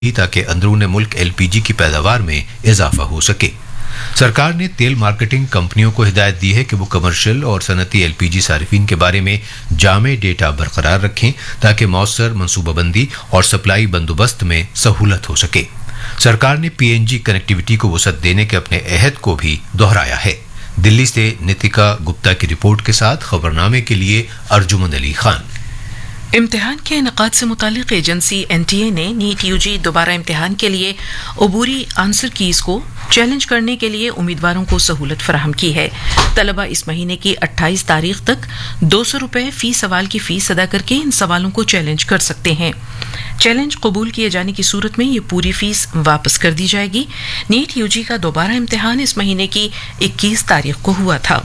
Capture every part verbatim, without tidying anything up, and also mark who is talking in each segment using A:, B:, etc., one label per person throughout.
A: ताकि अंदरून मुल्क L P G की पैदावार में इजाफा हो सके। सरकार ने तेल मार्केटिंग कंपनियों को हिदायत दी है कि वो कमर्शियल और सनती एल पी जी सारिफिन के बारे में जामे डेटा बरकरार रखें ताकि मौसर मनसूबाबंदी और सप्लाई बंदोबस्त में सहूलत हो सके। सरकार ने पी एन जी कनेक्टिविटी को वसअत देने के अपने अहद को भी दोहराया है। दिल्ली से नितिका गुप्ता की रिपोर्ट के साथ खबरनामे के लिए अर्जुमन अली खान।
B: इम्तिहान के इनकाद से मुतालिक एजेंसी एन टी ए ने नीट यू जी दोबारा इम्तिहान के लिए अबूरी आंसर कीज को चैलेंज करने के लिए उम्मीदवारों को सहूलत फराहम की है। तलबा इस महीने की अट्ठाईस तारीख तक दो सौ रुपये फी सवाल की फीस अदा करके इन सवालों को चैलेंज कर सकते हैं। चैलेंज कबूल किए जाने की सूरत में ये पूरी फीस वापस कर दी जाएगी। नीट यू जी का दोबारा इम्तिहान इस महीने की इक्कीस तारीख को हुआ था।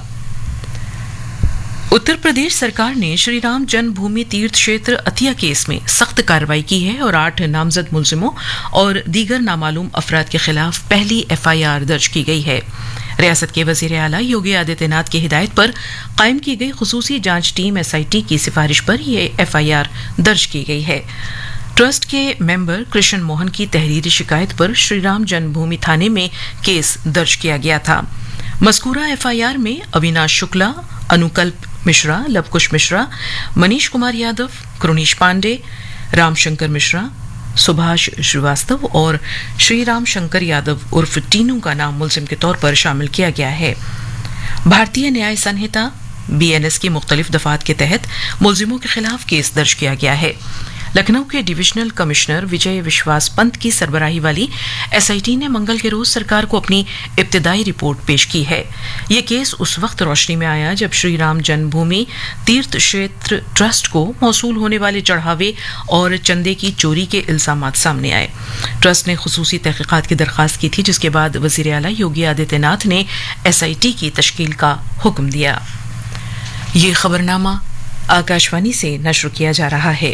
B: उत्तर प्रदेश सरकार ने श्री राम जन्मभूमि तीर्थ क्षेत्र अतिया केस में सख्त कार्रवाई की है और आठ नामजद मुलजिमों और दीगर नामालूम अफराद के खिलाफ पहली एफ आई आर दर्ज की गई है। रियासत के वजीर आला योगी आदित्यनाथ की हिदायत पर कायम की गई खुसूसी जांच टीम एस आई टी की सिफारिश पर यह एफ आई आर दर्ज की गई है। ट्रस्ट के मेंबर कृष्ण मोहन की तहरीरी शिकायत पर श्री राम जन्मभूमि थाने में केस दर्ज किया गया था। मज़कूरा एफ आई आर में अविनाश शुक्ला, अनुकल्प मिश्रा, लवकुश मिश्रा, मनीष कुमार यादव, कृणीश पांडे, रामशंकर मिश्रा, सुभाष श्रीवास्तव और श्री राम शंकर यादव उर्फ टीनू का नाम मुलजिम के तौर पर शामिल किया गया है। भारतीय न्याय संहिता बी एन एस की मुख्तलिफ दफात के तहत मुलजिमों के खिलाफ केस दर्ज किया गया है। लखनऊ के डिविजनल कमिश्नर विजय विश्वास पंत की सरबराही वाली एस आई टी ने मंगल के रोज सरकार को अपनी इब्तिदाई रिपोर्ट पेश की है। यह केस उस वक्त रोशनी में आया जब श्री राम जन्मभूमि तीर्थ क्षेत्र ट्रस्ट को मौसूल होने वाले चढ़ावे और चंदे की चोरी के इल्जामात सामने आए। ट्रस्ट ने खुसूसी तहकीकात की दरखास्त की थी, जिसके बाद वजीर आला योगी आदित्यनाथ ने एस आई टी की तश्कील का हुक्म दिया। ये खबरनामा आकाशवाणी से नश्र किया जा रहा है।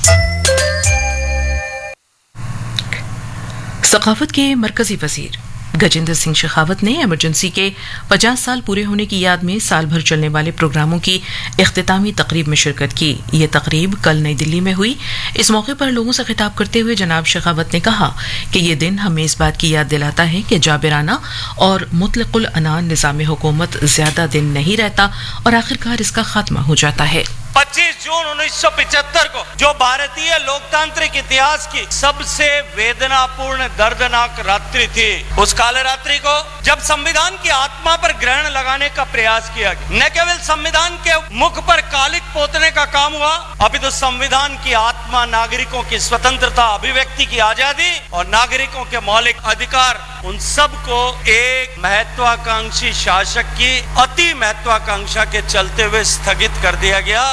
B: सखावत के मरकजी वजीर गजेंद्र सिंह शेखावत ने इमरजेंसी के पचास साल पूरे होने की याद में साल भर चलने वाले प्रोग्रामों की इख्तितामी तकरीब में शिरकत की। ये तकरीब कल नई दिल्ली में हुई। इस मौके पर लोगों से खिताब करते हुए जनाब शेखावत ने कहा कि ये दिन हमें इस बात की याद दिलाता है कि जाबिराना और मुतलकुल अनान निज़ाम हुकूमत ज्यादा दिन नहीं रहता और आखिरकार इसका खात्मा हो जाता है।
C: पच्चीस जून उन्नीस सौ पचहत्तर को जो भारतीय लोकतांत्रिक इतिहास की सबसे वेदनापूर्ण दर्दनाक रात्रि थी, उस काले रात्रि को जब संविधान की आत्मा पर ग्रहण लगाने का प्रयास किया गया, न केवल संविधान के मुख पर कालिक पोतने का काम हुआ, अभी तो संविधान की आत्मा नागरिकों की स्वतंत्रता, अभिव्यक्ति की आजादी और नागरिकों के मौलिक अधिकार, उन सब को एक महत्वाकांक्षी शासक की अति महत्वाकांक्षा के चलते हुए स्थगित कर दिया गया।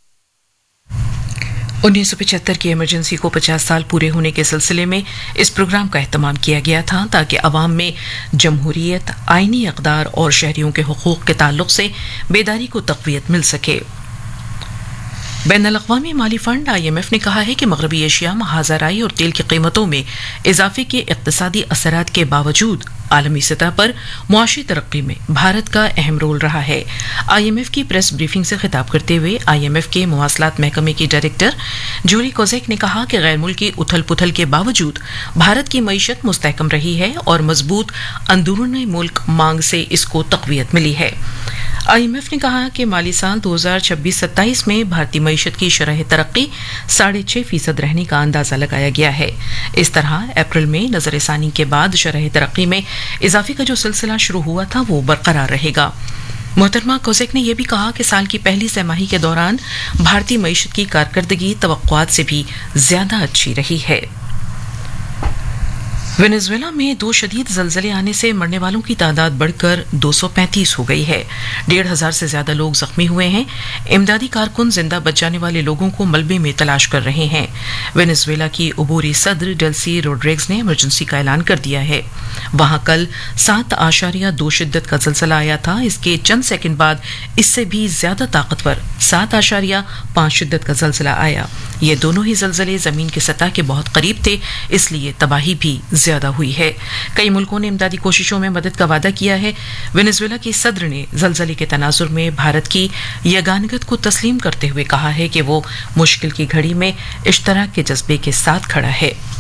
B: उन्नीस सौ पचहत्तर की इमरजेंसी को पचास साल पूरे होने के सिलसिले में इस प्रोग्राम का एहतमाम किया गया था ताकि अवाम में जमहूरियत, आईनी अक़दार और शहरियों के हुकूक के ताल्लुक से बेदारी को तक़वियत मिल सके। बैनुल-अक़वामी माली फंड आई एम एफ ने कहा है कि मग़रबी एशिया में हाज़ाराई और तेल की कीमतों में इजाफे के इक़्तिसादी असरात के बावजूद आलमी सतह पर मुआशी तरक्की में भारत का अहम रोल रहा है। आई एम एफ की प्रेस ब्रीफिंग से खिताब करते हुए आई एम एफ के मवासलात महकमे की डायरेक्टर जूली कोजेक ने कहा कि गैर मुल्की उथल पुथल के बावजूद भारत की मईशत मुस्तहकम रही है और मजबूत अंदरूनी मुल्क मांग से इसको तक़वियत मिली है। आई एम एफ ने कहा कि माली साल दो हज़ार छब्बीस सत्ताईस में भारतीय मईशत की शरह तरक्की साढ़े छह फीसद रहने का अंदाजा लगाया गया है। इस तरह अप्रैल में नजरसानी के बाद शरह तरक्की में इजाफे का जो सिलसिला शुरू हुआ था वो बरकरार रहेगा। मोहतरमा कोजेक ने यह भी कहा कि साल की पहली तिमाही के दौरान भारतीय मईशत की कारकर्दगी तवक्कुआत से भी ज्यादा अच्छी रही है। वेनेजुएला में दो शदीद ज़लज़ले आने से मरने वालों की तादाद बढ़कर दो सौ पैंतीस हो गई है। डेढ़ हजार से ज्यादा लोग जख्मी हुए हैं। इमदादी कारकुन जिंदा बच जाने वाले लोगों को मलबे में तलाश कर रहे हैं। वेनेजुएला की उबूरी सदर डेल्सी रोड्रिग्स ने इमरजेंसी का ऐलान कर दिया है। वहां कल सात आशारिया दो शिद्दत का ज़लज़ला आया था। इसके चंद सेकंड बाद इससे भी ज्यादा ताकतवर सात आशारिया पांच शिद्दत का ज़लज़ला आया। ये दोनों ही ज़लज़ले जमीन की सतह के बहुत करीब थे, इसलिए तबाही भी ज्यादा हुई है। कई मुल्कों ने इमदादी कोशिशों में मदद का वादा किया है। वेनेजुएला की सदर ने ज़लज़ले के तनाजुर में भारत की यगानगत को तस्लीम करते हुए कहा है कि वो मुश्किल की घड़ी में इश्तराक के जज्बे के साथ खड़ा है।